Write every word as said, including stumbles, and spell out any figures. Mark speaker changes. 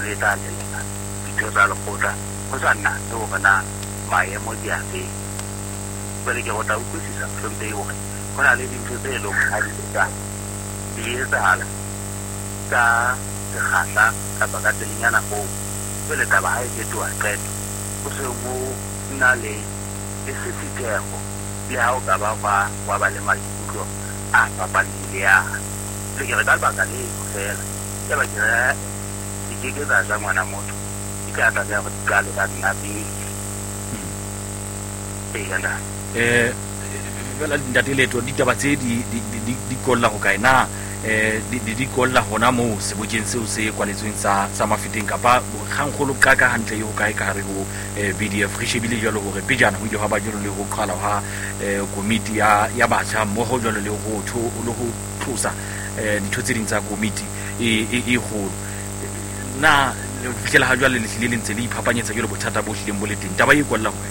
Speaker 1: le tla lelela ditho tsa lekgotla go sa nna le gore na maemo di a feng jwale ke go tla utlwisisa tlhomphe gore go na le dintho tse e leng ga di etsang di etsahala ka sekgahla kapa ka tselinyana koo jwale taba ga e fetoa qeto go se mo nna le e sesithego le ha o ka ba wa ba le maikutlo a fapaneng le yana le ke re ka lebaka leo fela ke ba kere di keke tsa ja ngwana motho di ka tla ya go qale ka nna pele ee nda
Speaker 2: eh fela ntate Leto ditaba tse di di di kolla go kae na eh di di kolla hona mo sebokeng seo se kwaletsweng sa sa mafeteng kapa kgangkgolo ka ka hantle yo kae ka re go B D F re shebile jalo gore pejana ho ile ha ba jolo le go qala ha komiti ya ya batjha mo ho jolo le go tho le go thusa eh ditho tse ding tsa komiti e e go na le fitlela ha jwale le hlile le ntse le iphapanyetsa jalo bothata bo hlileng bo le teng taba e kolla go